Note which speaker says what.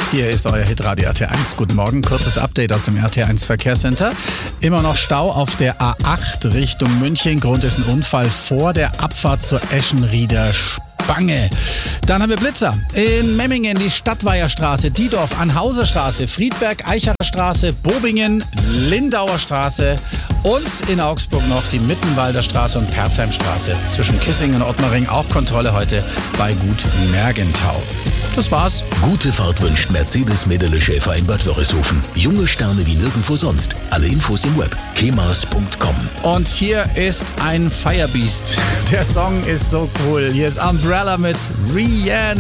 Speaker 1: Hier ist euer Hitradio RT1. Guten Morgen, kurzes Update aus dem RT1 Verkehrscenter. Immer noch Stau auf der A8 Richtung München. Grund ist ein Unfall vor der Abfahrt zur Eschenrieder Spange. Dann haben wir Blitzer in Memmingen, die Stadtweiherstraße, Diedorf, Anhauserstraße, Friedberg, Eichacher Straße, Bobingen, Lindauer Straße und in Augsburg noch die Mittenwalder Straße und Perzheimstraße. Zwischen Kissing und Ottmaring auch Kontrolle heute bei Gut Mergentau. Das war's.
Speaker 2: Gute Fahrt wünscht Mercedes Mädele Schäfer in Bad Wörishofen. Junge Sterne wie nirgendwo sonst. Alle Infos im Web. kemas.com.
Speaker 1: Und hier ist ein Firebeast. Der Song ist so cool. Hier ist Umbrella mit Rihanna.